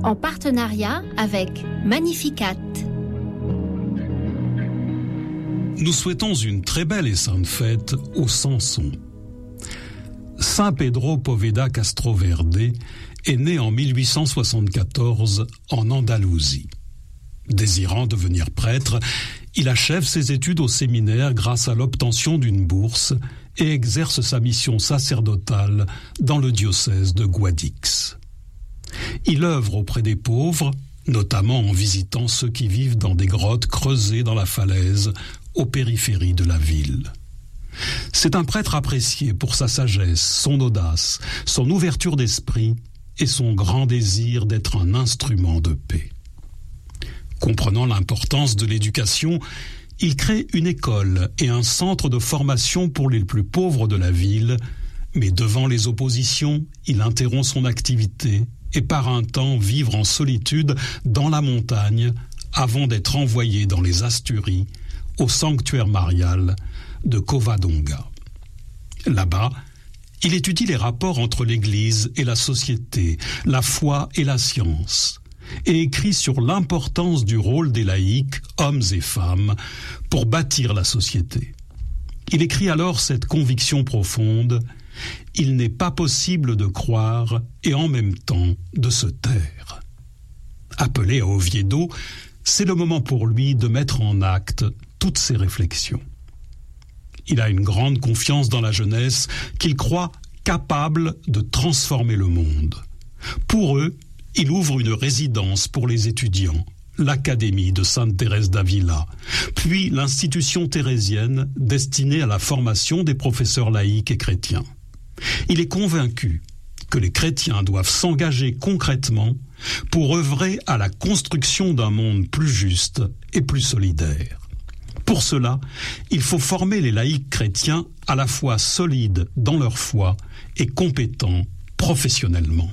en partenariat avec Magnificat. Nous souhaitons une très belle et sainte fête aux Samson. Saint Pedro Poveda Castroverde est né en 1874 en Andalousie. Désirant devenir prêtre, il achève ses études au séminaire grâce à l'obtention d'une bourse et exerce sa mission sacerdotale dans le diocèse de Guadix. Il œuvre auprès des pauvres, notamment en visitant ceux qui vivent dans des grottes creusées dans la falaise aux périphéries de la ville. C'est un prêtre apprécié pour sa sagesse, son audace, son ouverture d'esprit et son grand désir d'être un instrument de paix. Comprenant l'importance de l'éducation, il crée une école et un centre de formation pour les plus pauvres de la ville, mais devant les oppositions, il interrompt son activité et part un temps vivre en solitude dans la montagne avant d'être envoyé dans les Asturies, au sanctuaire marial de Covadonga. Là-bas, il étudie les rapports entre l'Église et la société, la foi et la science, et écrit sur l'importance du rôle des laïcs, hommes et femmes, pour bâtir la société. Il écrit alors cette conviction profonde: il n'est pas possible de croire et en même temps de se taire. Appelé à Oviedo, c'est le moment pour lui de mettre en acte toutes ses réflexions. Il a une grande confiance dans la jeunesse qu'il croit capable de transformer le monde. Pour eux, il ouvre une résidence pour les étudiants, l'Académie de Sainte Thérèse d'Avila, puis l'institution thérésienne destinée à la formation des professeurs laïcs et chrétiens. Il est convaincu que les chrétiens doivent s'engager concrètement pour œuvrer à la construction d'un monde plus juste et plus solidaire. Pour cela, il faut former les laïcs chrétiens à la fois solides dans leur foi et compétents professionnellement.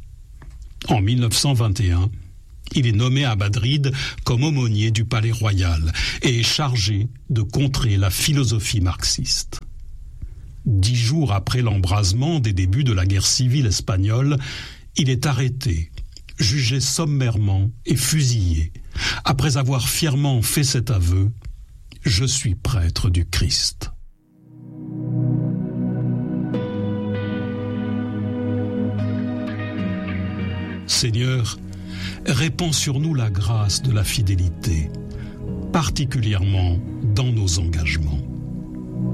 En 1921, il est nommé à Madrid comme aumônier du palais royal et est chargé de contrer la philosophie marxiste. 10 jours après l'embrasement des débuts de la guerre civile espagnole, il est arrêté, jugé sommairement et fusillé, après avoir fièrement fait cet aveu: « Je suis prêtre du Christ ». Seigneur, répands sur nous la grâce de la fidélité, particulièrement dans nos engagements.